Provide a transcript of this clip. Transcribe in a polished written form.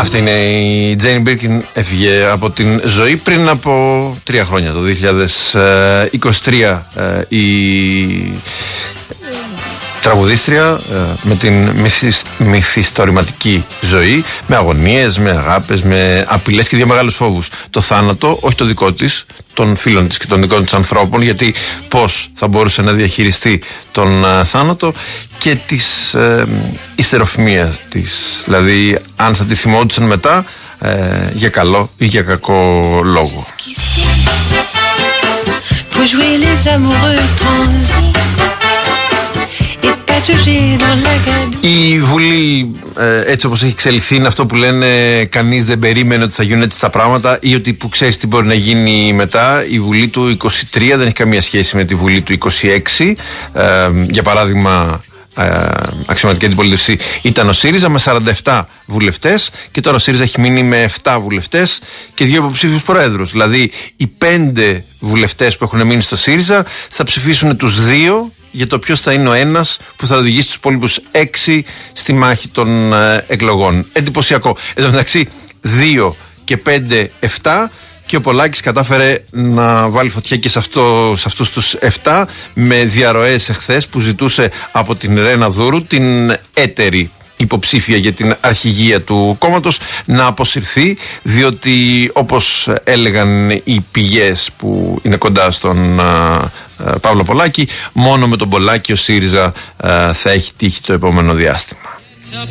Αυτή είναι η Τζέιν Μπίρκιν, έφυγε από την ζωή πριν από 3 χρόνια, το 2023, η τραγουδίστρια με την μυθιστορηματική ζωή, με αγωνίες, με αγάπες, με απειλές και 2 μεγάλους φόβους. Το θάνατο, όχι το δικό της, των φίλων της και των δικών της ανθρώπων, γιατί πώς θα μπορούσε να διαχειριστεί τον θάνατο, και της ιστεροφημίας της, δηλαδή αν θα τη θυμόντουσαν μετά για καλό ή για κακό λόγο. Η Βουλή, έτσι όπως έχει εξελιχθεί, είναι αυτό που λένε κανείς δεν περίμενε ότι θα γίνουν έτσι τα πράγματα ή ότι που ξέρεις τι μπορεί να γίνει μετά. Η Βουλή του 23 δεν έχει καμία σχέση με τη Βουλή του 26. Για παράδειγμα, αξιωματική αντιπολίτευση ήταν ο ΣΥΡΙΖΑ με 47 βουλευτές και τώρα ο ΣΥΡΙΖΑ έχει μείνει με 7 βουλευτές και 2 υποψήφιους προέδρους. Δηλαδή οι 5 βουλευτές που έχουν μείνει στο ΣΥΡΙΖΑ θα ψηφίσουν τους 2 για το ποιος θα είναι ο ένας που θα οδηγήσει τους υπόλοιπους 6 στη μάχη των εκλογών. Εντυπωσιακό. Εν τω μεταξύ 2 και 5, 7. Και ο Πολάκης κατάφερε να βάλει φωτιά και σε αυτούς τους 7 με διαρροές εχθές που ζητούσε από την Ρένα Δούρου, την έτερη υποψήφια για την αρχηγία του κόμματος, να αποσυρθεί, διότι όπως έλεγαν οι πηγές που είναι κοντά στον Παύλο Πολάκη, μόνο με τον Πολάκη ο ΣΥΡΙΖΑ θα έχει τύχει το επόμενο διάστημα.